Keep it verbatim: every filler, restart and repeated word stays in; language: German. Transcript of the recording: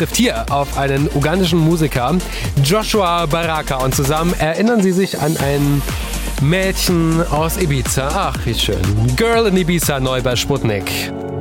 trifft hier auf einen ugandischen Musiker, Joshua Baraka. Und zusammen erinnern sie sich an ein Mädchen aus Ibiza. Ach, wie schön. Girl in Ibiza, neu bei Sputnik.